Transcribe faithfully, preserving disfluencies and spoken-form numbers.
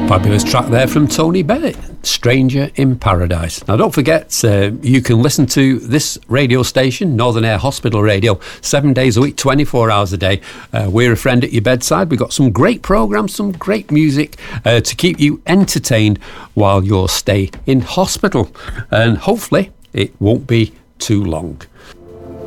Fabulous track there from Tony Bennett, Stranger in Paradise. Now don't forget, uh, you can listen to this radio station, Northern Air Hospital Radio, seven days a week, twenty-four hours a day. Uh, we're a friend at your bedside. We've got some great programmes, some great music uh, to keep you entertained while your stay in hospital. And hopefully it won't be too long.